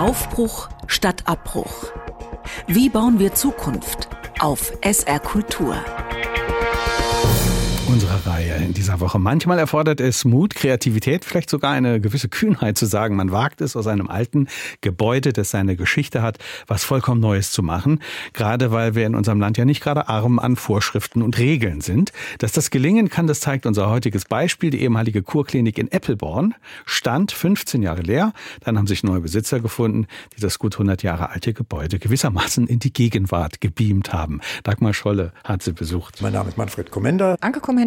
Aufbruch statt Abbruch. Wie bauen wir Zukunft auf SR Kultur? Unsere Reihe in dieser Woche. Manchmal erfordert es Mut, Kreativität, vielleicht sogar eine gewisse Kühnheit zu sagen, man wagt es, aus einem alten Gebäude, das seine Geschichte hat, was vollkommen Neues zu machen. Gerade weil wir in unserem Land ja nicht gerade arm an Vorschriften und Regeln sind. Dass das gelingen kann, das zeigt unser heutiges Beispiel. Die ehemalige Kurklinik in Eppelborn stand 15 Jahre leer. Dann haben sich neue Besitzer gefunden, die das gut 100 Jahre alte Gebäude gewissermaßen in die Gegenwart gebeamt haben. Dagmar Scholle hat sie besucht. Mein Name ist Manfred Kommender. Anke Kommender.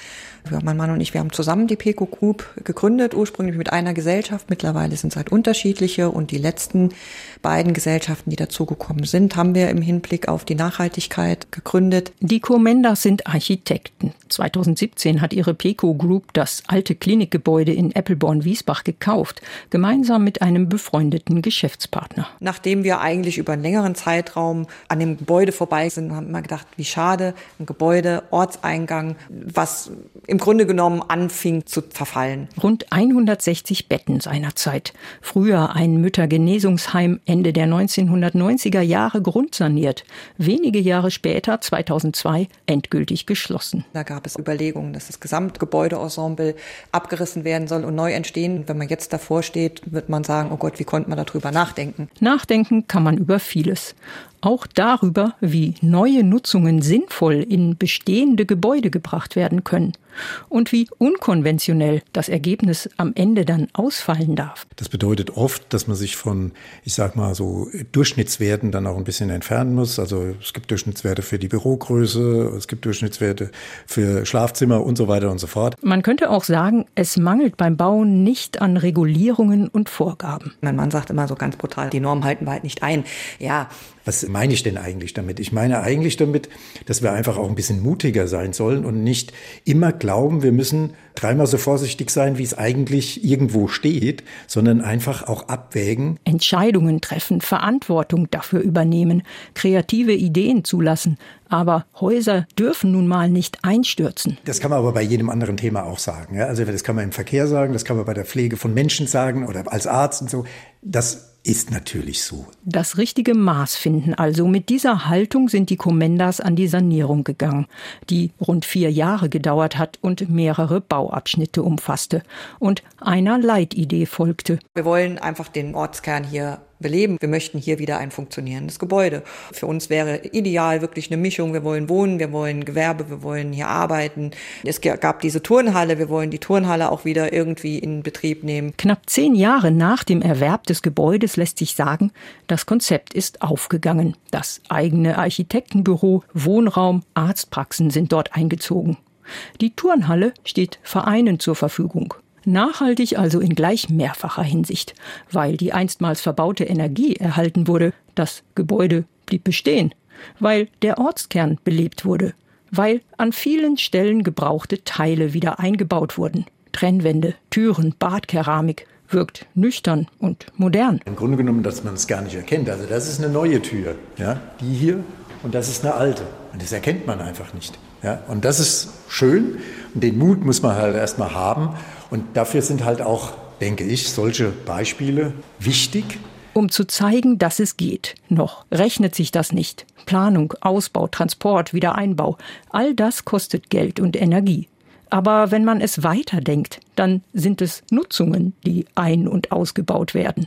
Mein Mann und ich, wir haben zusammen die PECO Group gegründet, ursprünglich mit einer Gesellschaft. Mittlerweile sind es halt unterschiedliche und die letzten beiden Gesellschaften, die dazugekommen sind, haben wir im Hinblick auf die Nachhaltigkeit gegründet. Die Kommenders sind Architekten. 2017 hat ihre PECO Group das alte Klinikgebäude in Eppelborn-Wiesbach gekauft, gemeinsam mit einem befreundeten Geschäftspartner. Nachdem wir eigentlich über einen längeren Zeitraum an dem Gebäude vorbei sind, haben wir gedacht, wie schade, ein Gebäude, Ortseingang, was im Grunde genommen anfing zu verfallen. Rund 160 Betten seinerzeit. Früher ein Müttergenesungsheim, Ende der 1990er Jahre grundsaniert. Wenige Jahre später, 2002, endgültig geschlossen. Da gab es Überlegungen, dass das Gesamtgebäudeensemble abgerissen werden soll und neu entstehen. Und wenn man jetzt davor steht, wird man sagen, oh Gott, wie konnte man darüber nachdenken? Nachdenken kann man über vieles. Auch darüber, wie neue Nutzungen sinnvoll in bestehende Gebäude gebracht werden können und wie unkonventionell das Ergebnis am Ende dann ausfallen darf. Das bedeutet oft, dass man sich von, ich sag mal so, Durchschnittswerten dann auch ein bisschen entfernen muss. Also es gibt Durchschnittswerte für die Bürogröße, es gibt Durchschnittswerte für Schlafzimmer und so weiter und so fort. Man könnte auch sagen, es mangelt beim Bauen nicht an Regulierungen und Vorgaben. Mein Mann sagt immer so ganz brutal, die Norm halten wir halt nicht ein. Ja. Was meine ich denn eigentlich damit? Ich meine eigentlich damit, dass wir einfach auch ein bisschen mutiger sein sollen und nicht immer glauben, wir müssen dreimal so vorsichtig sein, wie es eigentlich irgendwo steht, sondern einfach auch abwägen. Entscheidungen treffen, Verantwortung dafür übernehmen, kreative Ideen zulassen. Aber Häuser dürfen nun mal nicht einstürzen. Das kann man aber bei jedem anderen Thema auch sagen. Ja? Also das kann man im Verkehr sagen, das kann man bei der Pflege von Menschen sagen oder als Arzt und so. Das ist natürlich so. Das richtige Maß finden also. Mit dieser Haltung sind die Kommenders an die Sanierung gegangen, die rund 4 Jahre gedauert hat und mehrere Bauabschnitte umfasste. Und einer Leitidee folgte. Wir wollen einfach den Ortskern hier beleben. Wir möchten hier wieder ein funktionierendes Gebäude. Für uns wäre ideal wirklich eine Mischung. Wir wollen wohnen, wir wollen Gewerbe, wir wollen hier arbeiten. Es gab diese Turnhalle, wir wollen die Turnhalle auch wieder irgendwie in Betrieb nehmen. Knapp 10 Jahre nach dem Erwerb des Gebäudes lässt sich sagen, das Konzept ist aufgegangen. Das eigene Architektenbüro, Wohnraum, Arztpraxen sind dort eingezogen. Die Turnhalle steht Vereinen zur Verfügung. Nachhaltig also in gleich mehrfacher Hinsicht, weil die einstmals verbaute Energie erhalten wurde, das Gebäude blieb bestehen, weil der Ortskern belebt wurde, weil an vielen Stellen gebrauchte Teile wieder eingebaut wurden. Trennwände, Türen, Badkeramik, wirkt nüchtern und modern. Im Grunde genommen, dass man es gar nicht erkennt. Also das ist eine neue Tür, ja, die hier, und das ist eine alte. Und das erkennt man einfach nicht. Ja. Und das ist schön und den Mut muss man halt erstmal haben. Und dafür sind halt auch, denke ich, solche Beispiele wichtig. Um zu zeigen, dass es geht. Noch rechnet sich das nicht. Planung, Ausbau, Transport, Wiedereinbau, all das kostet Geld und Energie. Aber wenn man es weiterdenkt, dann sind es Nutzungen, die ein- und ausgebaut werden.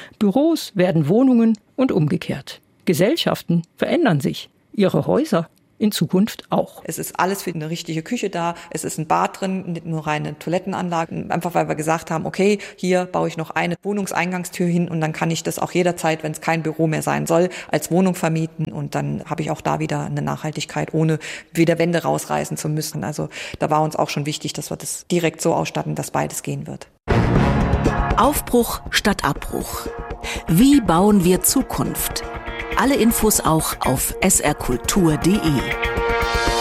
Büros werden Wohnungen und umgekehrt. Gesellschaften verändern sich. Ihre Häuser in Zukunft auch. Es ist alles für eine richtige Küche da. Es ist ein Bad drin, nicht nur reine Toilettenanlage. Einfach weil wir gesagt haben, okay, hier baue ich noch eine Wohnungseingangstür hin und dann kann ich das auch jederzeit, wenn es kein Büro mehr sein soll, als Wohnung vermieten. Und dann habe ich auch da wieder eine Nachhaltigkeit, ohne wieder Wände rausreißen zu müssen. Also da war uns auch schon wichtig, dass wir das direkt so ausstatten, dass beides gehen wird. Aufbruch statt Abbruch. Wie bauen wir Zukunft? Alle Infos auch auf srkultur.de.